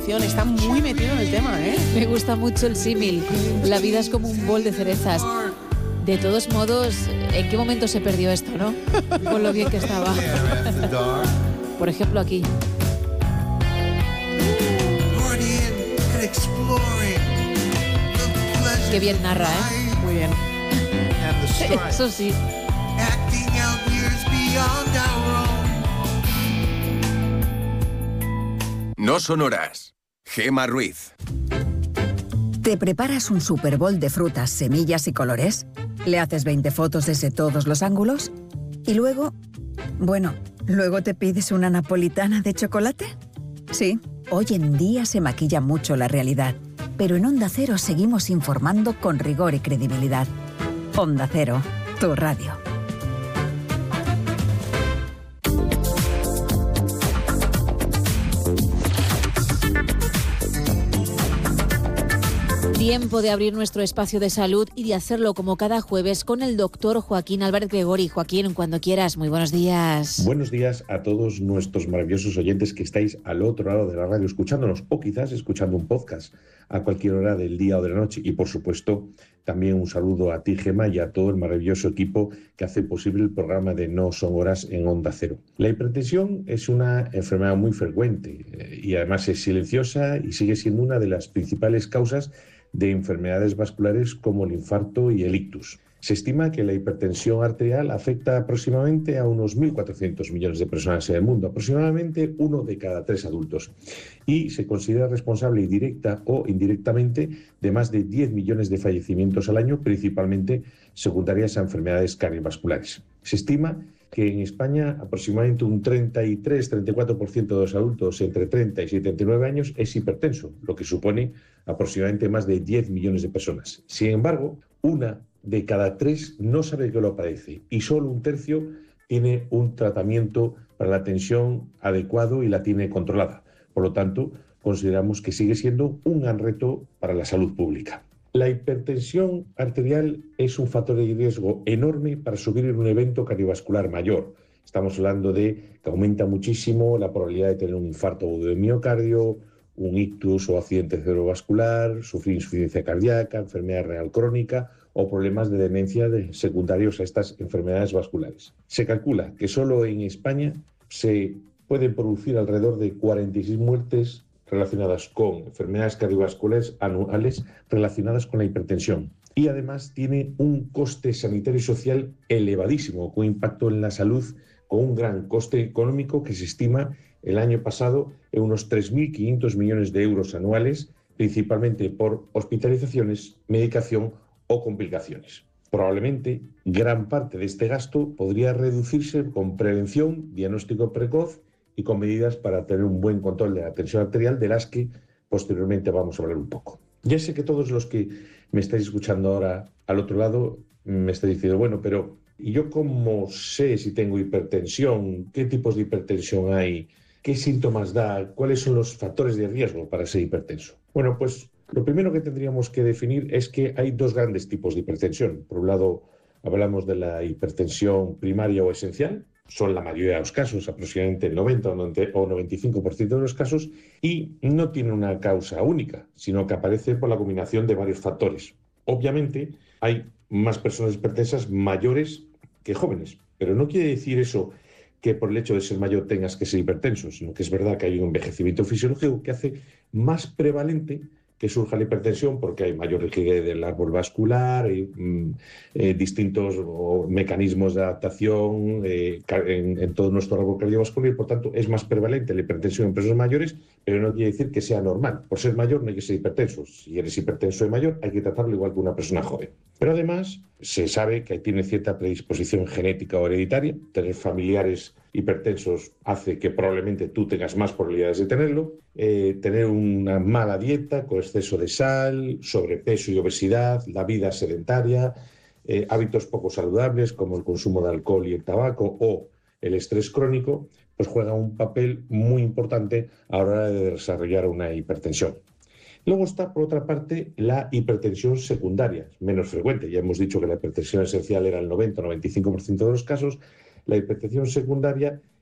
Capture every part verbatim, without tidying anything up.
atención, está muy metido en el tema, ¿eh? Me gusta mucho el símil. La vida es como un bol de cerezas. De todos modos, ¿en qué momento se perdió esto, no? Con lo bien que estaba. Por ejemplo, aquí. Qué bien narra, ¿eh? Muy bien. Eso sí. No son horas. Gema Ruiz. ¿Te preparas un Super Bowl de frutas, semillas y colores? ¿Le haces veinte fotos desde todos los ángulos? ¿Y luego? Bueno, ¿luego te pides una napolitana de chocolate? Sí, hoy en día se maquilla mucho la realidad, pero en Onda Cero seguimos informando con rigor y credibilidad. Onda Cero, tu radio. Tiempo de abrir nuestro espacio de salud y de hacerlo como cada jueves con el doctor Joaquín Álvarez Gregori. Joaquín, cuando quieras, muy buenos días. Buenos días a todos nuestros maravillosos oyentes que estáis al otro lado de la radio escuchándonos o quizás escuchando un podcast a cualquier hora del día o de la noche. Y por supuesto, también un saludo a ti, Gema, y a todo el maravilloso equipo que hace posible el programa de No Son Horas en Onda Cero. La hipertensión es una enfermedad muy frecuente eh, y además es silenciosa y sigue siendo una de las principales causas de enfermedades vasculares como el infarto y el ictus. Se estima que la hipertensión arterial afecta aproximadamente a unos mil cuatrocientos millones de personas en el mundo, aproximadamente uno de cada tres adultos, y se considera responsable directa o indirectamente de más de diez millones de fallecimientos al año, principalmente secundarias a enfermedades cardiovasculares. Se estima que en España aproximadamente un treinta y tres a treinta y cuatro por ciento de los adultos entre treinta y setenta y nueve años es hipertenso, lo que supone aproximadamente más de diez millones de personas. Sin embargo, una de cada tres no sabe que lo padece y solo un tercio tiene un tratamiento para la tensión adecuado y la tiene controlada. Por lo tanto, consideramos que sigue siendo un gran reto para la salud pública. La hipertensión arterial es un factor de riesgo enorme para sufrir un evento cardiovascular mayor. Estamos hablando de que aumenta muchísimo la probabilidad de tener un infarto agudo de miocardio, un ictus o accidente cerebrovascular, sufrir insuficiencia cardíaca, enfermedad renal crónica o problemas de demencia de secundarios a estas enfermedades vasculares. Se calcula que solo en España se pueden producir alrededor de cuarenta y seis muertes relacionadas con enfermedades cardiovasculares anuales relacionadas con la hipertensión. Y además tiene un coste sanitario y social elevadísimo, con impacto en la salud, con un gran coste económico que se estima el año pasado en unos tres mil quinientos millones de euros anuales, principalmente por hospitalizaciones, medicación o complicaciones. Probablemente gran parte de este gasto podría reducirse con prevención, diagnóstico precoz y con medidas para tener un buen control de la tensión arterial, de las que posteriormente vamos a hablar un poco. Ya sé que todos los que me estáis escuchando ahora al otro lado me estáis diciendo, bueno, pero ¿y yo cómo sé si tengo hipertensión? ¿Qué tipos de hipertensión hay? ¿Qué síntomas da? ¿Cuáles son los factores de riesgo para ser hipertenso? Bueno, pues lo primero que tendríamos que definir es que hay dos grandes tipos de hipertensión. Por un lado, hablamos de la hipertensión primaria o esencial, son la mayoría de los casos, aproximadamente el noventa o noventa y cinco por ciento de los casos, y no tiene una causa única, sino que aparece por la combinación de varios factores. Obviamente, hay más personas hipertensas mayores que jóvenes, pero no quiere decir eso que por el hecho de ser mayor tengas que ser hipertenso, sino que es verdad que hay un envejecimiento fisiológico que hace más prevalente que surja la hipertensión, porque hay mayor rigidez del árbol vascular, hay mm, eh, distintos oh, mecanismos de adaptación eh, en, en todo nuestro árbol cardiovascular, y por tanto es más prevalente la hipertensión en personas mayores, pero no quiere decir que sea normal. Por ser mayor no hay que ser hipertenso. Si eres hipertenso de mayor, hay que tratarlo igual que una persona joven. Pero además se sabe que tiene cierta predisposición genética o hereditaria. Tener familiares hipertensos hace que probablemente tú tengas más probabilidades de tenerlo. Eh, tener una mala dieta con exceso de sal, sobrepeso y obesidad, la vida sedentaria, eh, hábitos poco saludables como el consumo de alcohol y el tabaco o el estrés crónico, pues juega un papel muy importante a la hora de desarrollar una hipertensión. Luego está, por otra parte, la hipertensión secundaria, menos frecuente. Ya hemos dicho que la hipertensión esencial era el noventa a noventa y cinco por ciento de los casos. La hipertensión secundaria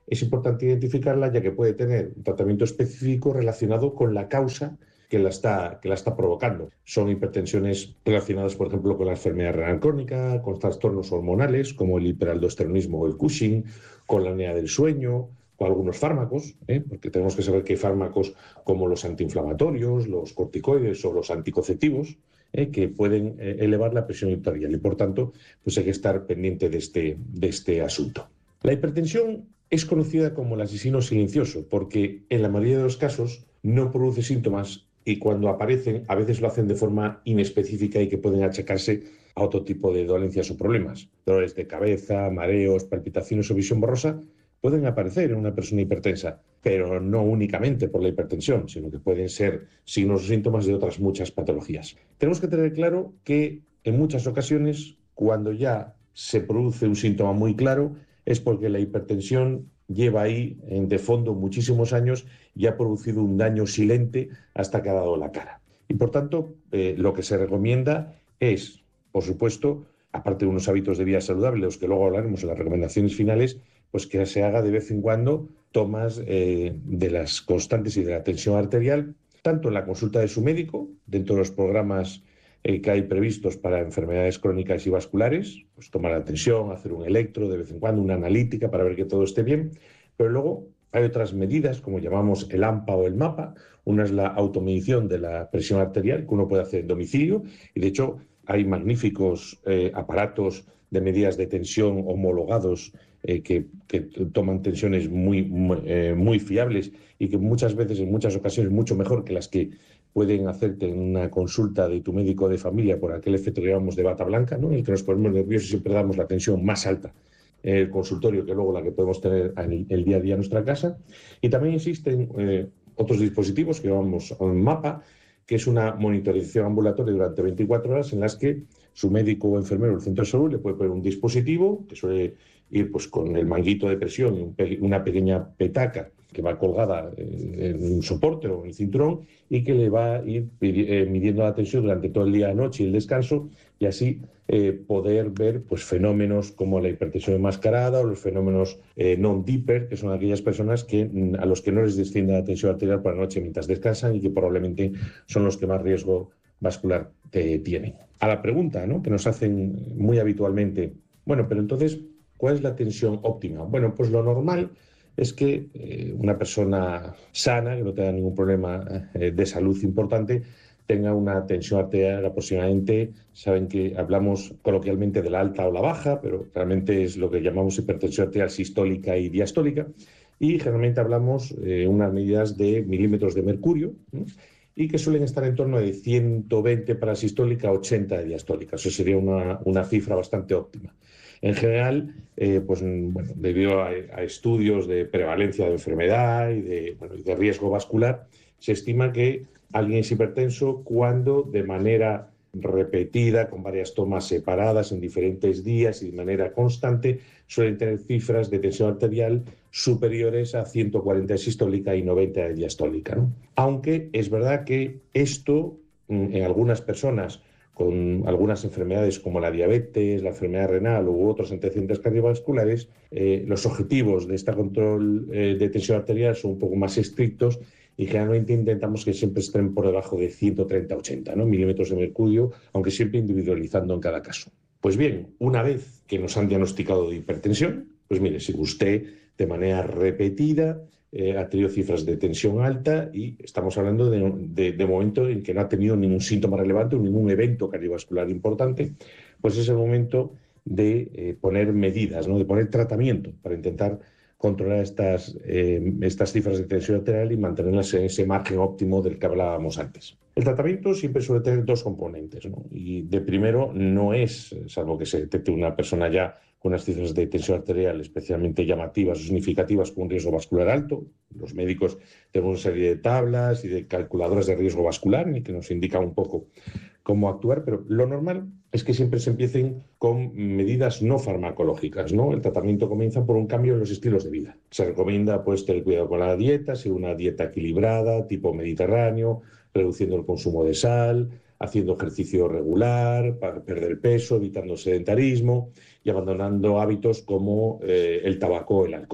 es importante identificarla ya que puede tener un tratamiento específico relacionado con la causa que la está, que la está provocando. Son hipertensiones relacionadas, por ejemplo, con la enfermedad renal crónica, con trastornos hormonales como el hiperaldosteronismo o el Cushing, con la apnea del sueño, con algunos fármacos, ¿eh? porque tenemos que saber que hay fármacos como los antiinflamatorios, los corticoides o los anticonceptivos, ¿eh? que pueden eh, elevar la presión arterial y, por tanto, pues hay que estar pendiente de este, de este asunto. La hipertensión es conocida como el asesino silencioso porque en la mayoría de los casos no produce síntomas y cuando aparecen a veces lo hacen de forma inespecífica y que pueden achacarse a otro tipo de dolencias o problemas. Dolores de cabeza, mareos, palpitaciones o visión borrosa pueden aparecer en una persona hipertensa, pero no únicamente por la hipertensión, sino que pueden ser signos o síntomas de otras muchas patologías. Tenemos que tener claro que en muchas ocasiones, cuando ya se produce un síntoma muy claro, es porque la hipertensión lleva ahí de fondo muchísimos años y ha producido un daño silente hasta que ha dado la cara. Y por tanto, eh, lo que se recomienda es, por supuesto, aparte de unos hábitos de vida saludables, de los que luego hablaremos en las recomendaciones finales, pues que se haga de vez en cuando tomas eh, de las constantes y de la tensión arterial, tanto en la consulta de su médico, dentro de los programas eh, que hay previstos para enfermedades crónicas y vasculares, pues tomar la tensión, hacer un electro de vez en cuando, una analítica para ver que todo esté bien, pero luego hay otras medidas, como llamamos el AMPA o el MAPA. Una es la automedición de la presión arterial, que uno puede hacer en domicilio, y de hecho hay magníficos eh, aparatos de medidas de tensión homologados eh, que, que toman tensiones muy, muy, eh, muy fiables y que muchas veces, en muchas ocasiones, mucho mejor que las que pueden hacerte en una consulta de tu médico de familia por aquel efecto que llamamos de bata blanca, ¿no? En el que nos ponemos nerviosos y siempre damos la tensión más alta en el consultorio que luego la que podemos tener en el, el día a día en nuestra casa. Y también existen eh, otros dispositivos que llamamos MAPA, que es una monitorización ambulatoria durante veinticuatro horas en las que su médico o enfermero del centro de salud le puede poner un dispositivo que suele ir pues, con el manguito de presión y un pe- una pequeña petaca que va colgada en un soporte o en el cinturón y que le va a ir eh, midiendo la tensión durante todo el día, la noche y el descanso, y así eh, poder ver pues, fenómenos como la hipertensión enmascarada o los fenómenos eh, non-deeper, que son aquellas personas que, a los que no les desciende la tensión arterial por la noche mientras descansan y que probablemente son los que más riesgo vascular eh, tienen. A la pregunta, ¿no?, que nos hacen muy habitualmente, bueno, pero entonces, ¿cuál es la tensión óptima? Bueno, pues lo normal es que eh, una persona sana, que no tenga ningún problema eh, de salud importante, tenga una tensión arterial aproximadamente, saben que hablamos coloquialmente de la alta o la baja, pero realmente es lo que llamamos hipertensión arterial sistólica y diastólica, y generalmente hablamos de eh, unas medidas de milímetros de mercurio, ¿no?, y que suelen estar en torno de ciento veinte para sistólica, ochenta de diastólica. Eso sería una, una cifra bastante óptima. En general, eh, pues, bueno, debido a, a estudios de prevalencia de enfermedad y de, bueno, y de riesgo vascular, se estima que alguien es hipertenso cuando de manera repetida, con varias tomas separadas en diferentes días y de manera constante, suelen tener cifras de tensión arterial superiores a ciento cuarenta de sistólica y noventa de diastólica, ¿no? Aunque es verdad que esto, en algunas personas con algunas enfermedades como la diabetes, la enfermedad renal u otros antecedentes cardiovasculares, eh, los objetivos de este control eh, de tensión arterial son un poco más estrictos y generalmente intentamos que siempre estén por debajo de ciento treinta a ochenta, ¿no?, milímetros de mercurio, aunque siempre individualizando en cada caso. Pues bien, una vez que nos han diagnosticado de hipertensión, pues mire, si usted de manera repetida eh, ha tenido cifras de tensión alta y estamos hablando de, de, de momento en que no ha tenido ningún síntoma relevante o ningún evento cardiovascular importante, pues es el momento de eh, poner medidas, ¿no?, de poner tratamiento para intentar controlar estas, eh, estas cifras de tensión arterial y mantenerlas en ese margen óptimo del que hablábamos antes. El tratamiento siempre suele tener dos componentes, ¿no? Y de primero no es, salvo que se detecte una persona ya con unas cifras de tensión arterial especialmente llamativas o significativas con un riesgo vascular alto. Los médicos tenemos una serie de tablas y de calculadoras de riesgo vascular en el que nos indica un poco cómo actuar, pero lo normal es que siempre se empiecen con medidas no farmacológicas, ¿no? El tratamiento comienza por un cambio en los estilos de vida. Se recomienda pues tener cuidado con la dieta, ser una dieta equilibrada, tipo mediterráneo, reduciendo el consumo de sal, haciendo ejercicio regular para perder peso, evitando sedentarismo y abandonando hábitos como eh, el tabaco o el alcohol.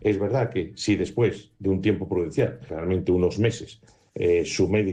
Es verdad que si después de un tiempo prudencial, realmente unos meses, eh, su médico